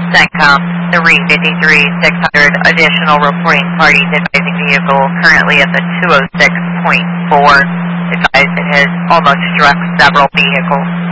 CENTCOM 353-600, additional reporting parties advising vehicle currently at the 206.4. Advised it has almost struck several vehicles.